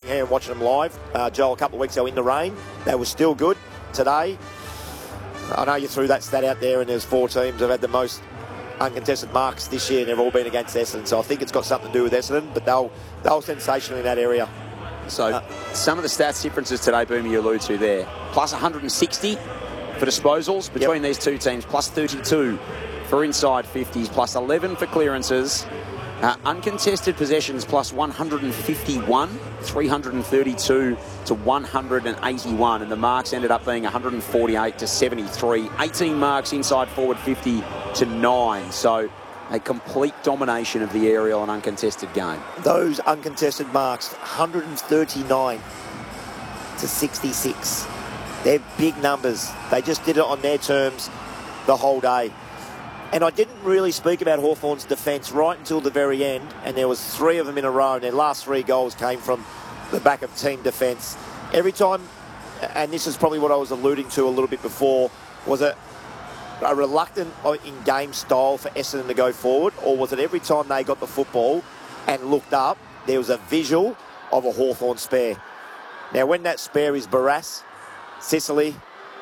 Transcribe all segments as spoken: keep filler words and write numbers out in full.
here and watching them live. Uh, Joel, a couple of weeks ago in the rain, they were still good. Today, I know you threw that stat out there, and there's four teams that have had the most uncontested marks this year, and they've all been against Essendon. So I think it's got something to do with Essendon, but they'll they'll sensational in that area. So uh, some of the stats differences today, Boomer, you allude to there. Plus one hundred sixty for disposals between yep. these two teams, plus thirty-two for inside fifties, plus eleven for clearances. Uh, uncontested possessions plus one hundred fifty-one, three hundred thirty-two to one hundred eighty-one, and the marks ended up being one hundred forty-eight to seventy-three. eighteen marks inside forward fifty to nine. So a complete domination of the aerial and uncontested game. Those uncontested marks, one hundred thirty-nine to sixty-six. They're big numbers. They just did it on their terms the whole day. And I didn't really speak about Hawthorn's defence right until the very end, and there was three of them in a row, and their last three goals came from the back of team defence. Every time, and this is probably what I was alluding to a little bit before, was it a reluctant in-game style for Essendon to go forward, or was it every time they got the football and looked up, there was a visual of a Hawthorn spare? Now, when that spare is Barrass, Sicily,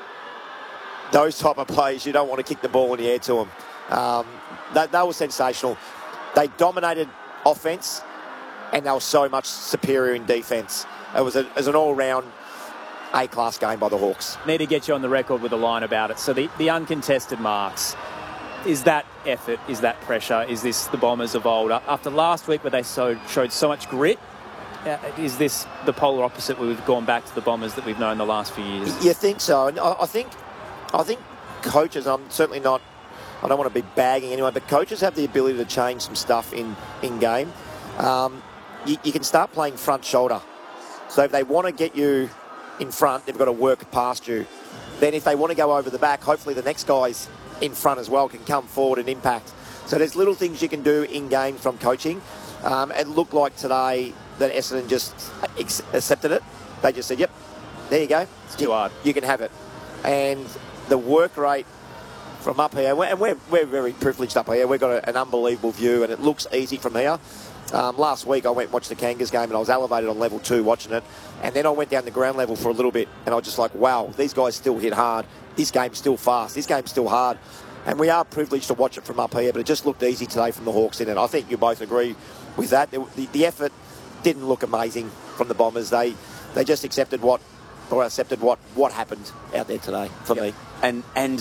those type of plays, you don't want to kick the ball in the air to them. Um, that, that was sensational. They dominated offence, and they were so much superior in defence. It was, a, it was an all-round A-class game by the Hawks. Need to get you on the record with a line about it. So the, the uncontested marks, is that effort, is that pressure, is this the Bombers of old? After last week where they so, showed so much grit, uh, is this the polar opposite where we've gone back to the Bombers that we've known the last few years? You think so? And I, I think, I think coaches, I'm certainly not, I don't want to be bagging anyone, but coaches have the ability to change some stuff in, in game. Um, you, you can start playing front shoulder. So if they want to get you in front, they've got to work past you. Then if they want to go over the back, hopefully the next guys in front as well can come forward and impact. So there's little things you can do in game from coaching. Um, it looked like today that Essendon just ex- accepted it. They just said, yep, there you go. It's too hard. You can have it. And the work rate from up here, and we're, we're very privileged up here. We've got a, an unbelievable view, and it looks easy from here. Um, last week I went and watched the Kangas game, and I was elevated on level two watching it, and then I went down to ground level for a little bit, and I was just like, wow, these guys still hit hard. This game's still fast. This game's still hard. And we are privileged to watch it from up here, but it just looked easy today from the Hawks in it. I think you both agree with that. The, the, the effort didn't look amazing from the Bombers. They they just accepted what or accepted what, what happened out there today for yep. me. And and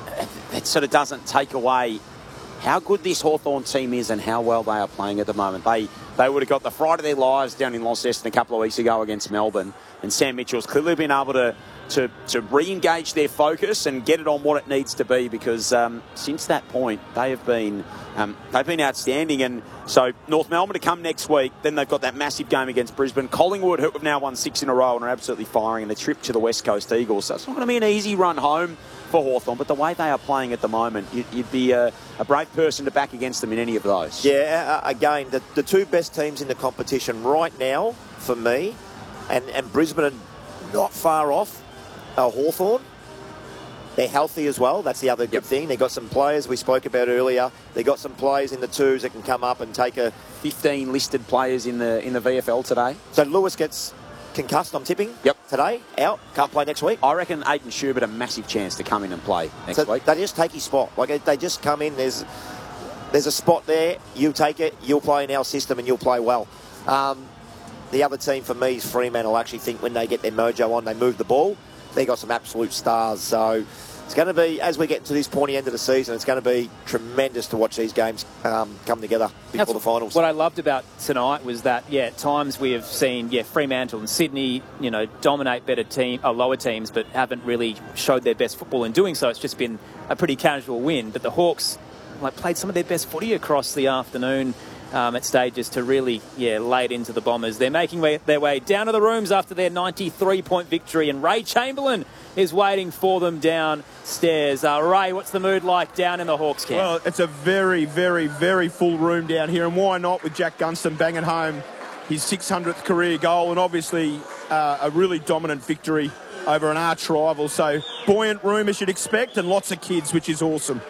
it sort of doesn't take away how good this Hawthorn team is and how well they are playing at the moment. They they would have got the fright of their lives down in Launceston a couple of weeks ago against Melbourne, and Sam Mitchell's clearly been able to to, to re-engage their focus and get it on what it needs to be, because um, since that point they have been um, they've been outstanding. And so North Melbourne to come next week, then they've got that massive game against Brisbane. Collingwood, who have now won six in a row and are absolutely firing, and a trip to the West Coast Eagles. So it's not going to be an easy run home for Hawthorn, but the way they are playing at the moment, you'd, you'd be a, a brave person to back against them in any of those. Yeah, uh, again, the, the two best teams in the competition right now, for me, and, and Brisbane are not far off, are Hawthorn. They're healthy as well. That's the other good yep. thing. They've got some players we spoke about earlier. They've got some players in the twos that can come up and take a... fifteen listed players in the in the V F L today. So Lewis gets concussed, I'm tipping, yep. today, out, can't play next week. I reckon Aidan Schubert a massive chance to come in and play next so week. They just take his spot. Like, they just come in, there's there's a spot there, you take it, you'll play in our system and you'll play well. Um, the other team for me is Fremantle. I actually think when they get their mojo on, they move the ball. They got some absolute stars. So it's going to be, as we get to this pointy end of the season, it's going to be tremendous to watch these games um, come together before That's the finals. What I loved about tonight was that, yeah, at times we have seen, yeah, Fremantle and Sydney, you know, dominate better team, uh, lower teams, but haven't really showed their best football in doing so. It's just been a pretty casual win. But the Hawks, like, played some of their best footy across the afternoon um, at stages to really, yeah, lay it into the Bombers. They're making way, their way down to the rooms after their ninety-three point victory, and Ray Chamberlain is waiting for them downstairs. Uh, Ray, what's the mood like down in the Hawks camp? Well, it's a very, very, very full room down here, and why not with Jack Gunston banging home his six hundredth career goal, and obviously uh, a really dominant victory over an arch rival. So buoyant room as you'd expect, and lots of kids, which is awesome.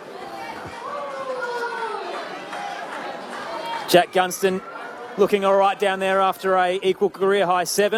Jack Gunston looking all right down there after a equal career high seven.